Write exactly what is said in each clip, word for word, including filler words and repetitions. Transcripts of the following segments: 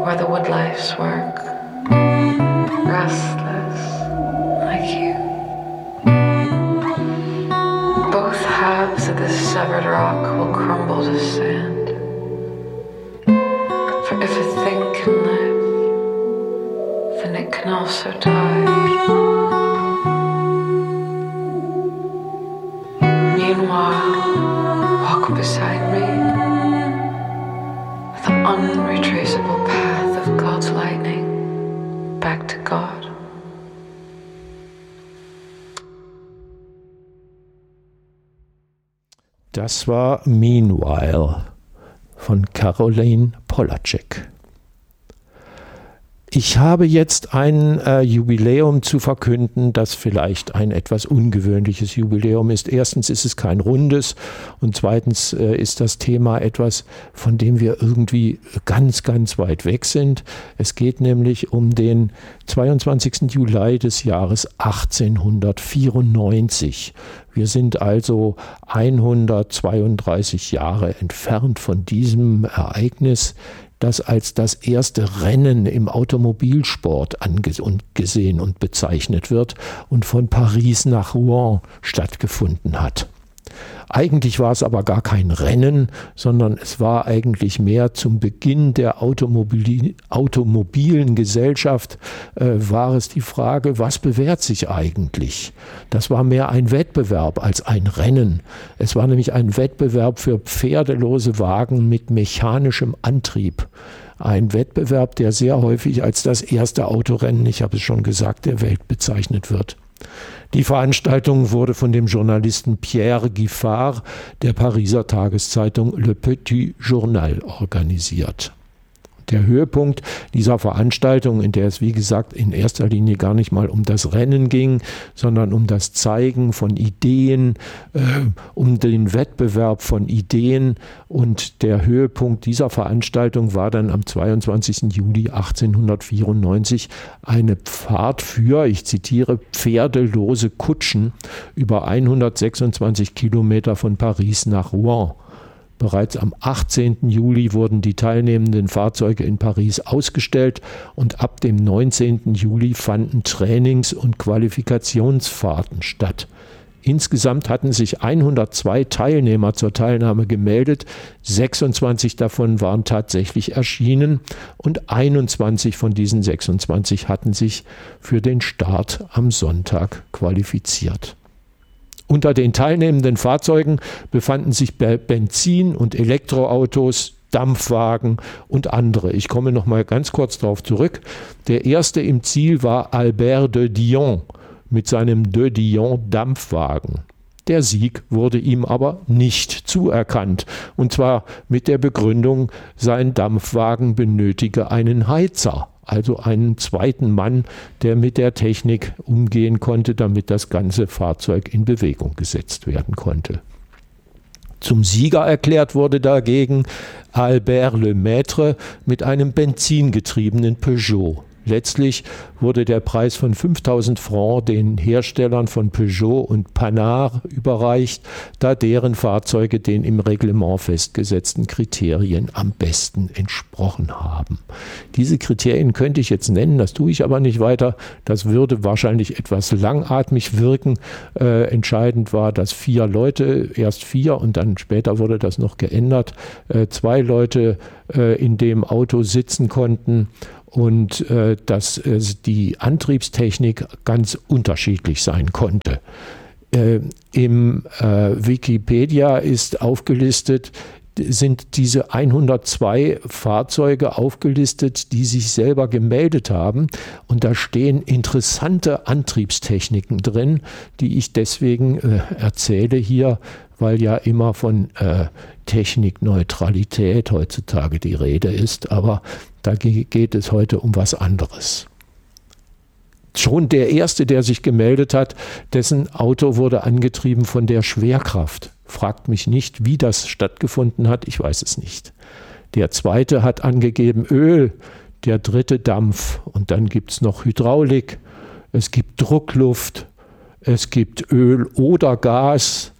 where the woodlice work, restless like you. Both halves of this severed rock will crumble to sand. For if a thing can live, then it can also die. Meanwhile, walk beside me the unretraceable path of God's lightning back to God. Das war Meanwhile von Caroline Polacek. Ich habe jetzt ein äh, Jubiläum zu verkünden, das vielleicht ein etwas ungewöhnliches Jubiläum ist. Erstens ist es kein rundes und zweitens äh, ist das Thema etwas, von dem wir irgendwie ganz, ganz weit weg sind. Es geht nämlich um den zweiundzwanzigsten Juli des Jahres achtzehnhundertvierundneunzig. Wir sind also hundertzweiunddreißig Jahre entfernt von diesem Ereignis, das als das erste Rennen im Automobilsport angesehen und bezeichnet wird und von Paris nach Rouen stattgefunden hat. Eigentlich war es aber gar kein Rennen, sondern es war eigentlich mehr zum Beginn der Automobil- automobilen Gesellschaft, äh, war es die Frage, was bewährt sich eigentlich? Das war mehr ein Wettbewerb als ein Rennen. Es war nämlich ein Wettbewerb für pferdelose Wagen mit mechanischem Antrieb. Ein Wettbewerb, der sehr häufig als das erste Autorennen, ich habe es schon gesagt, der Welt bezeichnet wird. Die Veranstaltung wurde von dem Journalisten Pierre Giffard der Pariser Tageszeitung Le Petit Journal organisiert. Der Höhepunkt dieser Veranstaltung, in der es wie gesagt in erster Linie gar nicht mal um das Rennen ging, sondern um das Zeigen von Ideen, äh, um den Wettbewerb von Ideen, und der Höhepunkt dieser Veranstaltung war dann am zweiundzwanzigsten Juli achtzehnhundertvierundneunzig eine Fahrt für, ich zitiere, pferdelose Kutschen über hundertsechsundzwanzig Kilometer von Paris nach Rouen. Bereits am achtzehnten Juli wurden die teilnehmenden Fahrzeuge in Paris ausgestellt und ab dem neunzehnten Juli fanden Trainings- und Qualifikationsfahrten statt. Insgesamt hatten sich hundertzwei Teilnehmer zur Teilnahme gemeldet, sechsundzwanzig davon waren tatsächlich erschienen und einundzwanzig von diesen sechsundzwanzig hatten sich für den Start am Sonntag qualifiziert. Unter den teilnehmenden Fahrzeugen befanden sich Benzin- und Elektroautos, Dampfwagen und andere. Ich komme noch mal ganz kurz darauf zurück. Der erste im Ziel war Albert de Dion mit seinem de Dion Dampfwagen. Der Sieg wurde ihm aber nicht zuerkannt, und zwar mit der Begründung, sein Dampfwagen benötige einen Heizer, also einen zweiten Mann, der mit der Technik umgehen konnte, damit das ganze Fahrzeug in Bewegung gesetzt werden konnte. Zum Sieger erklärt wurde dagegen Albert Lemaitre mit einem benzingetriebenen Peugeot. Letztlich wurde der Preis von fünftausend Francs den Herstellern von Peugeot und Panhard überreicht, da deren Fahrzeuge den im Reglement festgesetzten Kriterien am besten entsprochen haben. Diese Kriterien könnte ich jetzt nennen, das tue ich aber nicht weiter. Das würde wahrscheinlich etwas langatmig wirken. Äh, entscheidend war, dass vier Leute, erst vier und dann später wurde das noch geändert, äh, zwei Leute äh, in dem Auto sitzen konnten, und äh, dass äh, die Antriebstechnik ganz unterschiedlich sein konnte. Äh, Im äh, Wikipedia ist aufgelistet, sind diese hundertzwei Fahrzeuge aufgelistet, die sich selber gemeldet haben. Und da stehen interessante Antriebstechniken drin, die ich deswegen äh, erzähle hier, weil ja immer von äh, Technikneutralität heutzutage die Rede ist. Aber da geht es heute um was anderes. Schon der Erste, der sich gemeldet hat, dessen Auto wurde angetrieben von der Schwerkraft. Fragt mich nicht, wie das stattgefunden hat, ich weiß es nicht. Der Zweite hat angegeben Öl, der Dritte Dampf, und dann gibt es noch Hydraulik, es gibt Druckluft, es gibt Öl oder Gas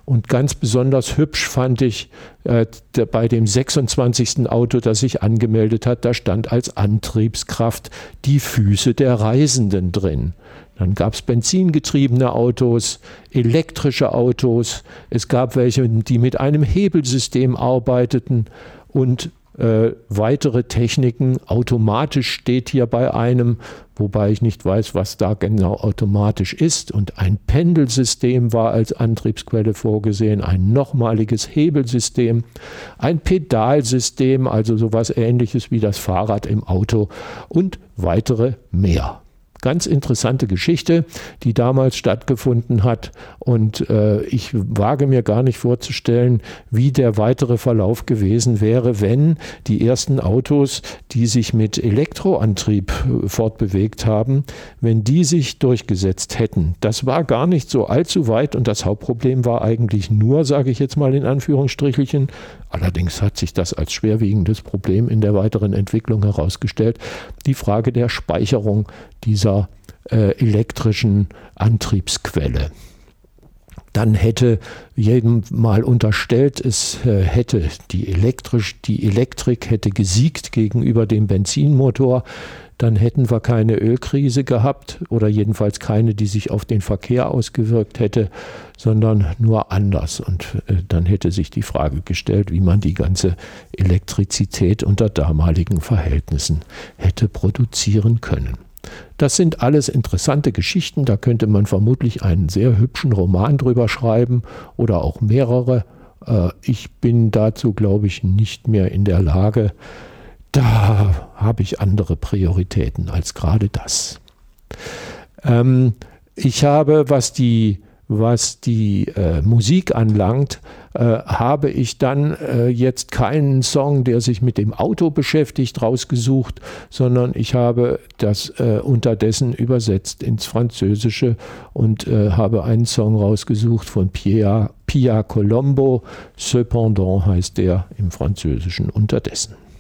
Und ganz besonders hübsch fand ich äh, der, bei dem sechsundzwanzigsten Auto, das sich angemeldet hat, da stand als Antriebskraft die Füße der Reisenden drin. Dann gab es benzingetriebene Autos, elektrische Autos, es gab welche, die mit einem Hebelsystem arbeiteten und Äh, weitere Techniken. Automatisch steht hier bei einem, wobei ich nicht weiß, was da genau automatisch ist. Und ein Pendelsystem war als Antriebsquelle vorgesehen, ein nochmaliges Hebelsystem, ein Pedalsystem, also sowas Ähnliches wie das Fahrrad im Auto und weitere mehr. Ganz interessante Geschichte, die damals stattgefunden hat, und äh, ich wage mir gar nicht vorzustellen, wie der weitere Verlauf gewesen wäre, wenn die ersten Autos, die sich mit Elektroantrieb äh, fortbewegt haben, wenn die sich durchgesetzt hätten. Das war gar nicht so allzu weit, und das Hauptproblem war eigentlich nur, sage ich jetzt mal in Anführungsstrichelchen, allerdings hat sich das als schwerwiegendes Problem in der weiteren Entwicklung herausgestellt, die Frage der Speicherung dieser äh, elektrischen Antriebsquelle. Dann hätte jedem mal unterstellt, es äh, hätte die, elektrisch, die Elektrik hätte gesiegt gegenüber dem Benzinmotor. Dann hätten wir keine Ölkrise gehabt oder jedenfalls keine, die sich auf den Verkehr ausgewirkt hätte, sondern nur anders. Und äh, dann hätte sich die Frage gestellt, wie man die ganze Elektrizität unter damaligen Verhältnissen hätte produzieren können. Das sind alles interessante Geschichten, da könnte man vermutlich einen sehr hübschen Roman drüber schreiben oder auch mehrere. Äh, ich bin dazu, glaube ich, nicht mehr in der Lage. Da habe ich andere Prioritäten als gerade das. Ähm, ich habe, was die, was die äh, Musik anlangt, äh, habe ich dann äh, jetzt keinen Song, der sich mit dem Auto beschäftigt, rausgesucht, sondern ich habe das äh, unterdessen übersetzt ins Französische und äh, habe einen Song rausgesucht von Pia, Pia Colombo. Cependant heißt der im Französischen unterdessen.